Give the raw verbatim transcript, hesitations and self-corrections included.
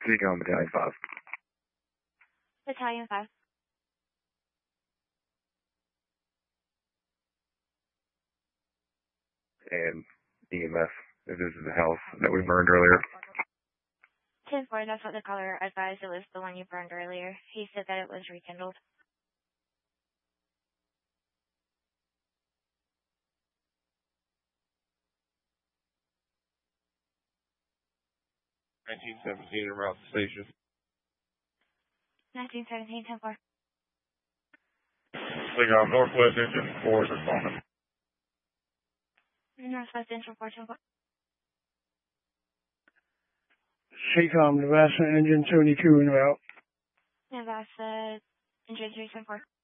Seacom Battalion five. Battalion five. And E M S. This is the house that we burned earlier. ten four, that's what the caller advised. It was the one you burned earlier. He said that it was rekindled. nineteen seventeen around the station. nineteen seventeen, ten four. Seacom Northwest Engine four is responding. Northwest Engine four, ten four. Seacom Nebraska Engine seventy-two en route. Nebraska Engine three, ten four.